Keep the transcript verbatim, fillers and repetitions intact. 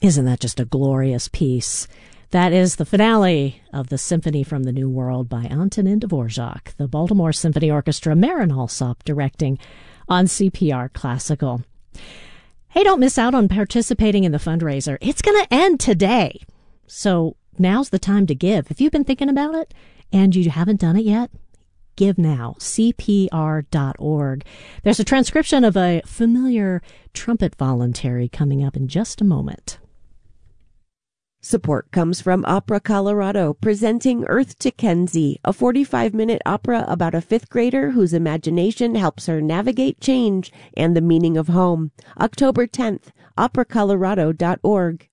Isn't that just a glorious piece? That is the finale of the Symphony from the New World by Antonin Dvorak, the Baltimore Symphony Orchestra, Marin Alsop directing on C P R Classical. Hey, don't miss out on participating in the fundraiser. It's going to end today. So now's the time to give. If you've been thinking about it and you haven't done it yet, give now. C P R dot org. There's a transcription of a familiar trumpet voluntary coming up in just a moment. Support comes from Opera Colorado, presenting Earth to Kenzie, a forty-five minute opera about a fifth grader whose imagination helps her navigate change and the meaning of home. October tenth, opera colorado dot org.